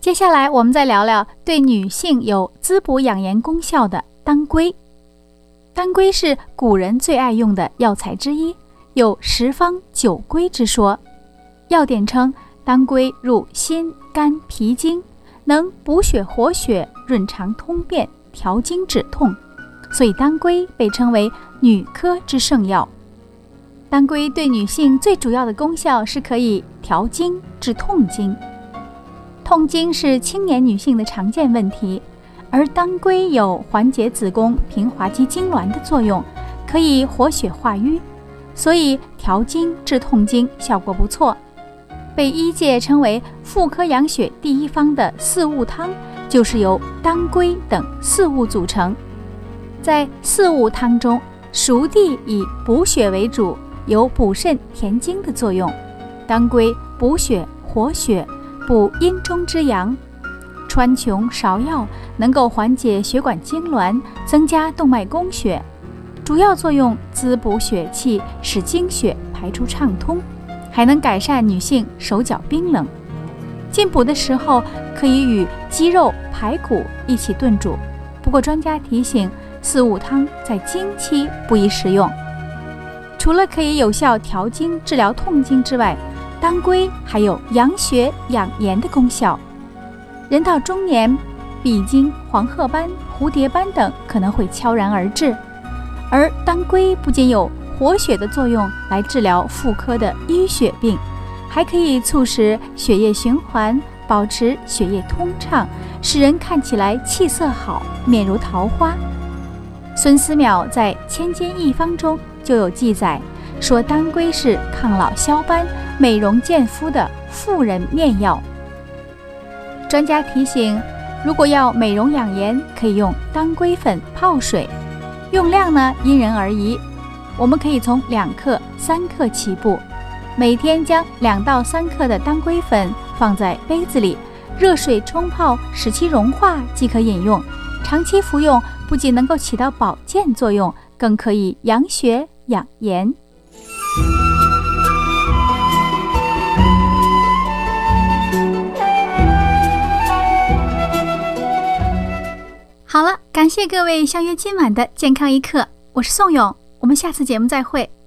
接下来我们再聊聊对女性有滋补养颜功效的当归。当归是古人最爱用的药材之一，有10方9归之说。药典称当归入心肝脾经，能补血活血，润肠通便，调经止痛，所以当归被称为女科之圣药。当归对女性最主要的功效是可以调经治痛经。痛经是青年女性的常见问题，而当归有缓解子宫平滑肌痉挛的作用，可以活血化瘀，所以调经治痛经效果不错。被医界称为妇科养血第一方的四物汤，就是由当归等四物组成。在四物汤中，熟地以补血为主，有补肾填精的作用。当归补血活血，补阴中之阳。川穹芍药能够缓解血管痉挛，增加动脉供血，主要作用滋补血气，使经血排出畅通，还能改善女性手脚冰冷。进补的时候可以与鸡肉、排骨一起炖煮，不过专家提醒，四物汤在经期不宜食用。除了可以有效调经治疗痛经之外，当归还有养血养颜的功效。人到中年，闭经、黄褐斑、蝴蝶斑等可能会悄然而至，而当归不仅有活血的作用来治疗妇科的淤血病，还可以促使血液循环，保持血液通畅，使人看起来气色好，面如桃花。孙思邈在《千金一方》中就有记载，说当归是抗老消斑、美容健肤的妇人面药。专家提醒，如果要美容养颜，可以用当归粉泡水，用量呢因人而异。我们可以从2克、3克起步，每天将2到3克的当归粉放在杯子里，热水冲泡，使其融化即可饮用。长期服用不仅能够起到保健作用，更可以养血养颜。好了，感谢各位相约今晚的健康一刻，我是宋勇，我们下次节目再会。